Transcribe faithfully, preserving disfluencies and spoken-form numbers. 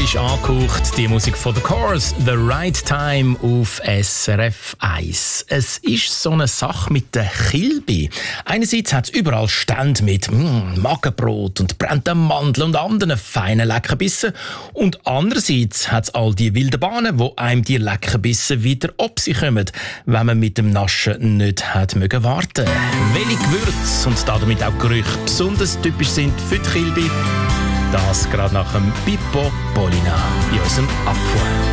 Stylisch angehaucht, die Musik von The Course, The Right Time auf S R F eins. Es ist so eine Sache mit der Kilbi. Einerseits hat es überall Stände mit mm, Magenbrot und brennten Mandeln und anderen feinen Leckerbissen. Und andererseits hat es all die wilden Bahnen, wo einem die Leckerbissen wieder ob sie kommen, wenn man mit dem Naschen nicht hat mögen warten. Welche Gewürze und damit auch Gerüche besonders typisch sind für die Kilbi, das gerade nach dem Pippo Polina in unserem Abfuhr.